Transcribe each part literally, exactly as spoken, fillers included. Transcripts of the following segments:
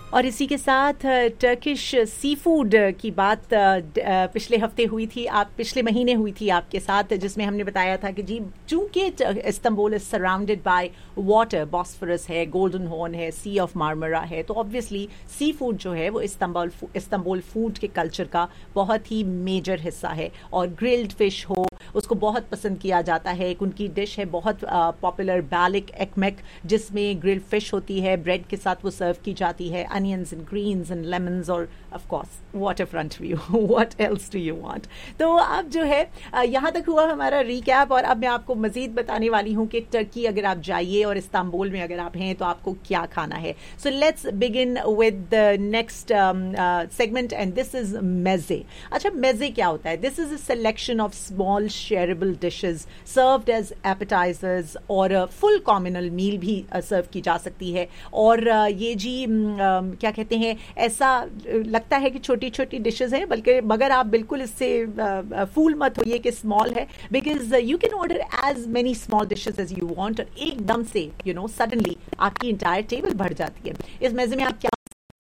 और इसी के साथ टर्किश सी फूड की बात पिछले हफ्ते हुई थी, आप पिछले महीने हुई थी आपके साथ, जिसमें हमने बताया था कि जी चूंकि Istanbul is surrounded by water, Bosphorus है, गोल्डन हॉर्न है, सी ऑफ मार्मरा है, तो ऑब्वियसली सी फूड जो है वो इस्तांबुल इस्तांबुल फूड के कल्चर का बहुत ही मेजर हिस्सा है। और ग्रिल्ड फिश हो उसको बहुत पसंद किया जाता है। एक उनकी डिश है बहुत पॉपुलर, बालिक एकमेक, जिसमें ग्रिल्ड फिश होती है, ब्रेड के साथ वो सर्व की जाती है, onions and greens and lemons और of course waterfront view. What else do you want? तो अब जो है यहाँ तक हुआ हमारा रिकैप, और अब मैं आपको मजीद बताने वाली हूँ कि टर्की अगर आप जाइए और इस्तांबुल में अगर आप हैं तो आपको क्या खाना है। So let's begin with the next segment and this is मेजे। अच्छा, मेजे क्या होता है? This is a selection of small shareable dishes served as appetisers, और फुल कॉम्युनल मील भी सर्व uh, की जा सकती है। और uh, ये जी um, क्या कहते हैं, ऐसा लगता है कि छोटी छोटी डिशेस हैं, बल्कि मगर आप बिल्कुल इससे फूल मत होइए कि स्मॉल है, because you can order as many small dishes as you want, और एकदम से यू नो सडनली आपकी इंटायर टेबल भर जाती है। इस मेज़े में आप क्या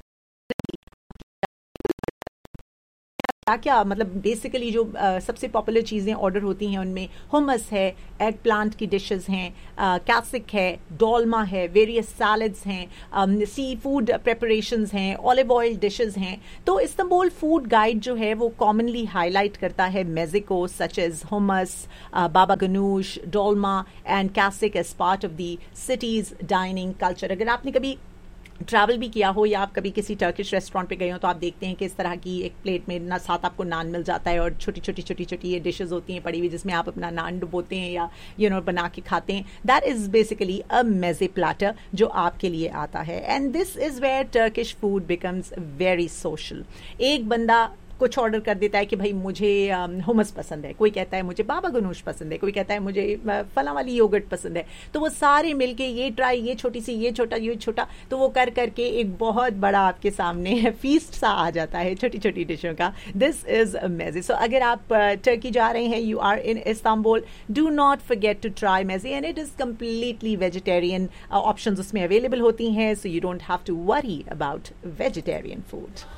क्या क्या मतलब बेसिकली जो uh, सबसे पॉपुलर चीज़ें ऑर्डर होती हैं उनमें हुमस है, एग प्लांट की डिशेस हैं, कैसिक है, डोलमा है, वेरियस सैलड्स हैं, सी फूड प्रेपरेशंस हैं, ऑलिव ऑयल डिशेस हैं। तो इस्तांबुल फूड गाइड जो है वो कॉमनली हाईलाइट करता है मेज़े को, such as humus, Baba गनूश, Dolma and कैसिक as part of the cities dining culture. अगर आपने कभी ट्रैवल भी किया हो या आप कभी किसी टर्किश रेस्टोरेंट पे गए हो तो आप देखते हैं कि इस तरह की एक प्लेट में ना साथ आपको नान मिल जाता है, और छोटी छोटी छोटी छोटी ये डिशेस होती हैं पड़ी हुई, जिसमें आप अपना नान डुबोते हैं या यू नो बना के खाते हैं। That is basically a मेज़े platter जो आपके लिए आता है, and this is where Turkish food becomes very social. एक बंदा कुछ ऑर्डर कर देता है कि भाई मुझे हुमस पसंद है, कोई कहता है मुझे बाबा गनूश पसंद है, कोई कहता है मुझे फला वाली योगर्ट पसंद है, तो वो सारे मिलके ये ट्राई, ये छोटी सी, ये छोटा, ये छोटा, तो वो कर करके एक बहुत बड़ा आपके सामने फीस्ट सा आ जाता है छोटी छोटी डिशों का। This is मेज़े। सो अगर आप टर्की जा रहे हैं, you are in Istanbul, do not forget to try मेज़े, and it is completely vegetarian options उसमें अवेलेबल होती हैं, so you don't have to worry about vegetarian food.